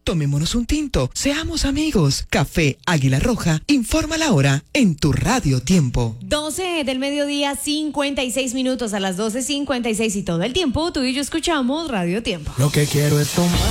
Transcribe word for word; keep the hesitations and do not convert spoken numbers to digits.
Tomémonos un tinto, seamos amigos. Café Águila Roja, informa la hora en tu Radio Tiempo. doce del mediodía, cincuenta y seis minutos, a las doce cincuenta y seis y todo el tiempo tú y yo escuchamos Radio Tiempo. Lo que quiero es tomar.